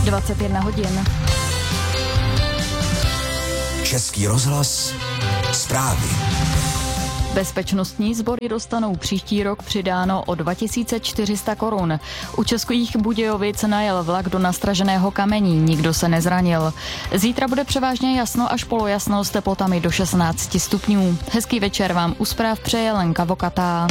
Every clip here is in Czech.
21 hodin. Český rozhlas, zprávy. Bezpečnostní sbory dostanou příští rok přidáno o 2400 korun. U Českých Budějovic najel vlak do nastraženého kamení, nikdo se nezranil. Zítra bude převážně jasno až polojasno s teplotami do 16 stupňů. Hezký večer vám u zpráv přeje Lenka Vokatá.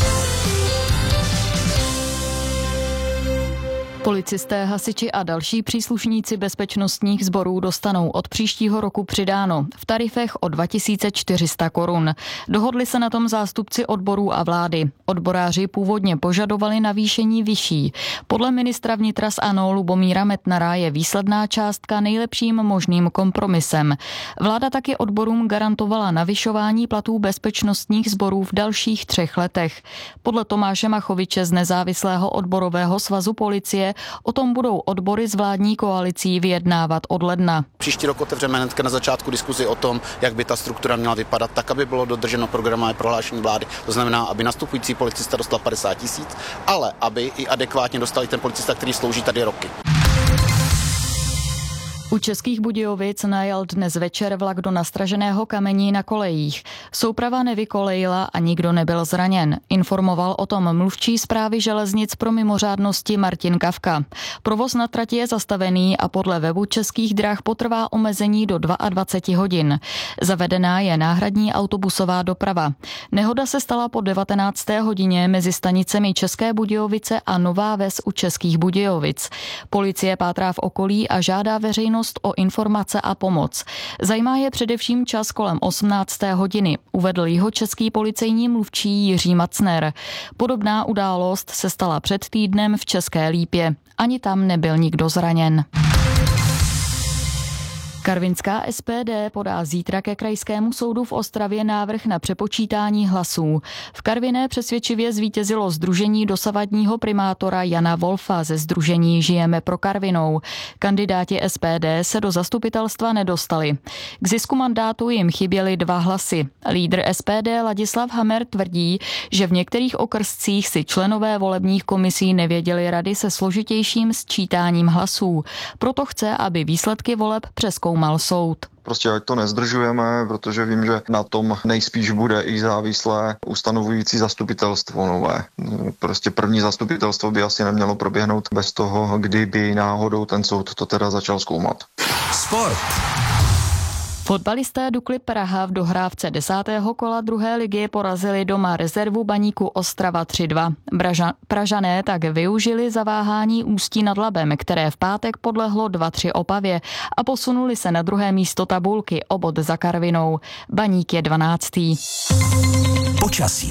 Policisté, hasiči a další příslušníci bezpečnostních sborů dostanou od příštího roku přidáno v tarifech o 2400 korun. Dohodli se na tom zástupci odborů a vlády. Odboráři původně požadovali navýšení vyšší. Podle ministra vnitra z ANO Lubomíra Metnara je výsledná částka nejlepším možným kompromisem. Vláda taky odborům garantovala navyšování platů bezpečnostních sborů v dalších 3 letech. Podle Tomáše Machoviče z Nezávislého odborového svazu policie o tom budou odbory z vládní koalicí vyjednávat od ledna. Příští rok otevřeme hnedka na začátku diskuzi o tom, jak by ta struktura měla vypadat, tak, aby bylo dodrženo programové prohlášení vlády. To znamená, aby nastupující policista dostal 50 000, ale aby i adekvátně dostal ten policista, který slouží tady roky. U Českých Budějovic najel dnes večer vlak do nastraženého kamení na kolejích. Souprava nevykolejila a nikdo nebyl zraněn. Informoval o tom mluvčí Správy železnic pro mimořádnosti Martin Kavka. Provoz na trati je zastavený a podle webu Českých drah potrvá omezení do 22 hodin. Zavedená je náhradní autobusová doprava. Nehoda se stala po 19. hodině mezi stanicemi České Budějovice a Nová Ves u Českých Budějovic. Policie pátrá v okolí a žádá veřejnost o informace a pomoc. Zajímá je především čas kolem 18. hodiny, uvedl jihočeský policejní mluvčí Jiří Macner. Podobná událost se stala před týdnem v České Lípě. Ani tam nebyl nikdo zraněn. Karvinská SPD podá zítra ke Krajskému soudu v Ostravě návrh na přepočítání hlasů. V Karviné přesvědčivě zvítězilo sdružení dosavadního primátora Jana Wolfa ze sdružení Žijeme pro Karvinou. Kandidáti SPD se do zastupitelstva nedostali. K zisku mandátu jim chyběly 2 hlasy. Lídr SPD Ladislav Hammer tvrdí, že v některých okrscích si členové volebních komisí nevěděli rady se složitějším sčítáním hlasů. Proto chce, aby výsledky voleb přezkoumal soud. Prostě ať to nezdržujeme, protože vím, že na tom nejspíš bude i závislé ustanovující zastupitelstvo nové. Prostě první zastupitelstvo by asi nemělo proběhnout bez toho, kdyby náhodou ten soud to teda začal zkoumat. Sport. Fotbalisté Dukly Praha v dohrávce 10. kola 2. ligy porazili doma rezervu Baníku Ostrava 3-2. Pražané tak využili zaváhání Ústí nad Labem, které v pátek podlehlo 2-3 Opavě a posunuli se na 2. místo tabulky o bod za Karvinou. Baník je 12. Počasí.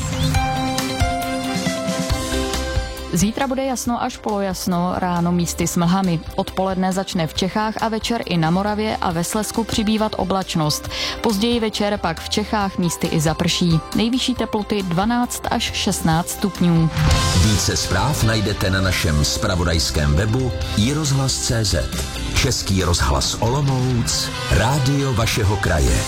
Zítra bude jasno až polojasno, ráno místy s mlhami. Odpoledne začne v Čechách a večer i na Moravě a ve Slezsku přibývat oblačnost. Později večer pak v Čechách místy i zaprší. Nejvyšší teploty 12 až 16 stupňů. Více zpráv najdete na našem zpravodajském webu iRozhlas.cz. Český rozhlas Olomouc, rádio vašeho kraje.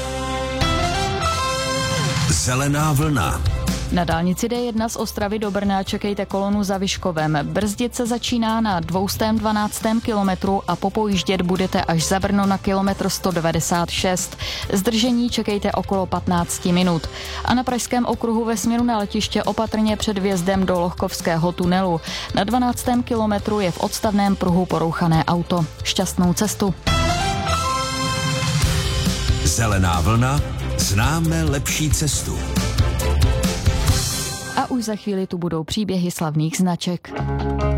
Zelená vlna. Na dálnici D1 z Ostravy do Brna čekejte kolonu za Vyškovem. Brzdit se začíná na 212. kilometru a popojíždět budete až za Brno na kilometr 196. Zdržení čekejte okolo 15 minut. A na Pražském okruhu ve směru na letiště opatrně před vjezdem do Lohkovského tunelu. Na 12. kilometru je v odstavném pruhu porouchané auto. Šťastnou cestu. Zelená vlna, známe lepší cestu. A už za chvíli tu budou příběhy slavných značek.